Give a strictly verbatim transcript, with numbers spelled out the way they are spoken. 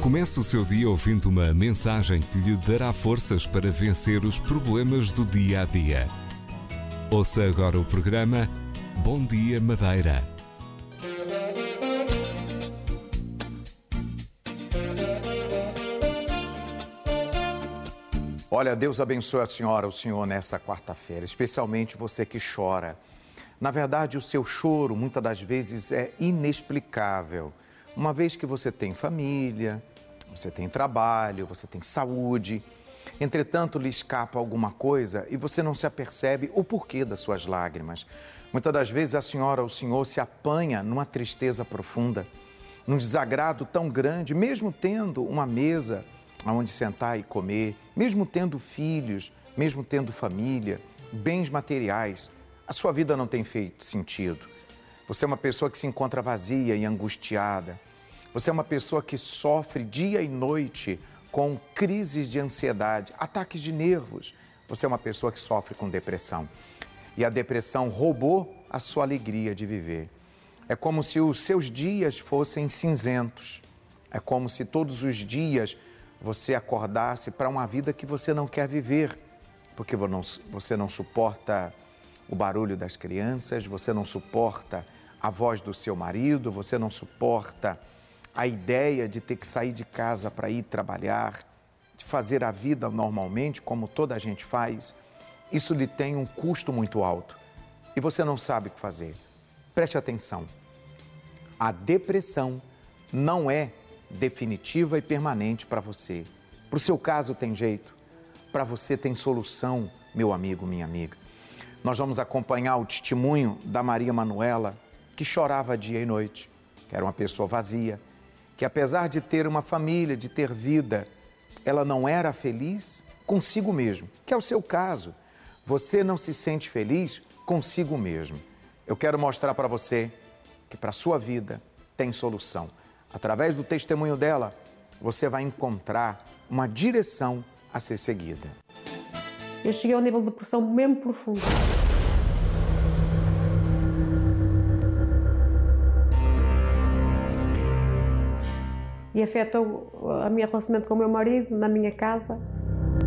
Comece o seu dia ouvindo uma mensagem que lhe dará forças para vencer os problemas do dia a dia. Ouça agora o programa Bom Dia Madeira. Olha, Deus abençoe a senhora, o senhor nessa quarta-feira, especialmente você que chora. Na verdade, o seu choro muitas das vezes é inexplicável, uma vez que você tem família, você tem trabalho, você tem saúde. Entretanto, lhe escapa alguma coisa e você não se apercebe o porquê das suas lágrimas. Muitas das vezes a senhora ou o senhor se apanha numa tristeza profunda, num desagrado tão grande, mesmo tendo uma mesa aonde sentar e comer, mesmo tendo filhos, mesmo tendo família, bens materiais, a sua vida não tem feito sentido. Você é uma pessoa que se encontra vazia e angustiada. Você é uma pessoa que sofre dia e noite com crises de ansiedade, ataques de nervos. Você é uma pessoa que sofre com depressão. E a depressão roubou a sua alegria de viver. É como se os seus dias fossem cinzentos. É como se todos os dias você acordasse para uma vida que você não quer viver, porque você não suporta o barulho das crianças, você não suporta a voz do seu marido, você não suporta a ideia de ter que sair de casa para ir trabalhar, de fazer a vida normalmente, como toda a gente faz. Isso lhe tem um custo muito alto e você não sabe o que fazer. Preste atenção, a depressão não é definitiva e permanente para você. Para o seu caso tem jeito, para você tem solução, meu amigo, minha amiga. Nós vamos acompanhar o testemunho da Maria Manuela, que chorava dia e noite, que era uma pessoa vazia, que apesar de ter uma família, de ter vida, ela não era feliz consigo mesmo, que é o seu caso. Você não se sente feliz consigo mesmo. Eu quero mostrar para você que para a sua vida tem solução. Através do testemunho dela, você vai encontrar uma direção a ser seguida. Eu cheguei a um nível de depressão mesmo profundo. E afetou a minha relacionamento com o meu marido, na minha casa.